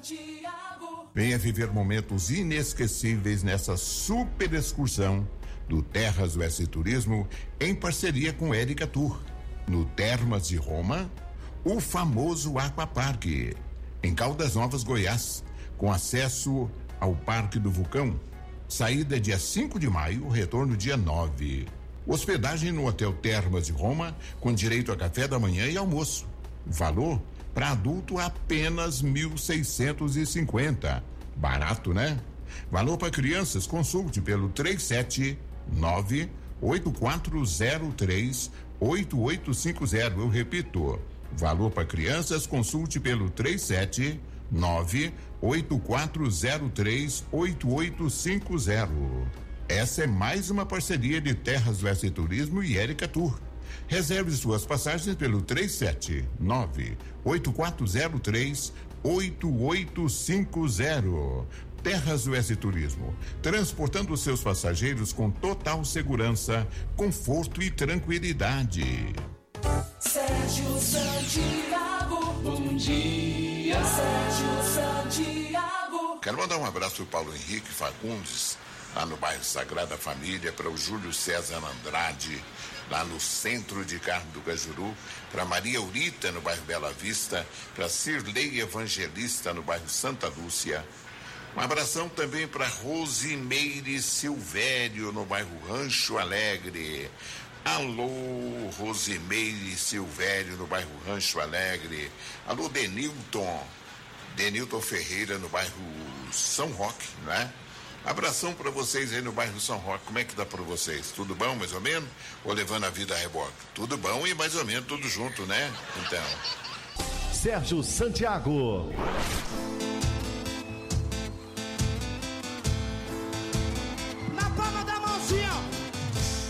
Venha viver momentos inesquecíveis nessa super excursão do Terras Oeste Turismo em parceria com Érica Tour. No Termas de Roma, o famoso Aquaparque, em Caldas Novas, Goiás, com acesso ao Parque do Vulcão. Saída dia 5 de maio, retorno dia 9. Hospedagem no Hotel Termas de Roma, com direito a café da manhã e almoço. Valor para adulto apenas 1.650. Barato, né? Valor para crianças, consulte pelo 379-8403-8850. Eu repito, valor para crianças, consulte pelo 379-8403-8850. Essa é mais uma parceria de Terras Oeste Turismo e Érica Tour. Reserve suas passagens pelo 379-8403-8850. Terras Oeste Turismo, transportando seus passageiros com total segurança, conforto e tranquilidade. Sérgio Santiago, bom dia. Sérgio Santiago. Quero mandar um abraço para o Paulo Henrique Fagundes, lá no bairro Sagrada Família, para o Júlio César Andrade, lá no centro de Carmo do Cajuru, para Maria Aurita, no bairro Bela Vista, para Cirlei Evangelista, no bairro Santa Lúcia. Um abração também para Rosimeire Silvério, no bairro Rancho Alegre. Alô, Rosimeire Silvério, no bairro Rancho Alegre. Alô, Denilton Ferreira, no bairro São Roque, não é? Abração para vocês aí no bairro São Roque. Como é que dá para vocês? Tudo bom, mais ou menos? Ou levando a vida a reboque? Tudo bom e mais ou menos tudo junto, né? Então. Sérgio Santiago.